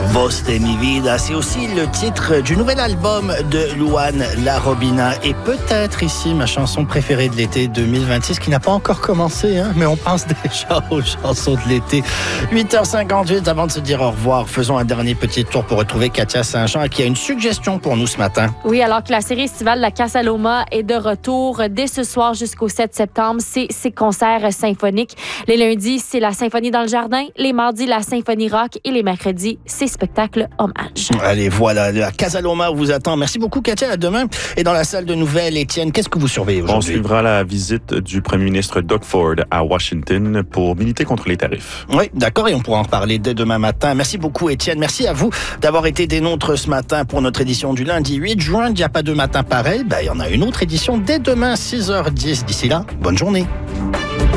Vos de mi vida, c'est aussi le titre du nouvel album de Luan La Robina et peut-être ici ma chanson préférée de l'été 2026 qui n'a pas encore commencé, mais on pense déjà aux chansons de l'été. 8h58, avant de se dire au revoir, faisons un dernier petit tour pour retrouver Katia Saint-Jean qui a une suggestion pour nous ce matin. Oui, alors que la série estivale La Casa Loma est de retour dès ce soir jusqu'au 7 septembre, c'est ses concerts symphoniques. Les lundis, c'est la symphonie dans le jardin, les mardis, la symphonie rock et les mercredis, c'est spectacle hommage. Allez, voilà, la Casa Loma vous attend. Merci beaucoup, Katia. À demain. Et dans la salle de nouvelles, Étienne, qu'est-ce que vous surveillez aujourd'hui? On suivra la visite du premier ministre Doug Ford à Washington pour militer contre les tarifs. Oui, d'accord, et on pourra en reparler dès demain matin. Merci beaucoup, Étienne. Merci à vous d'avoir été des nôtres ce matin pour notre édition du lundi 8 juin. Il n'y a pas de matin pareil. Il y en a une autre édition dès demain, 6h10. D'ici là, bonne journée.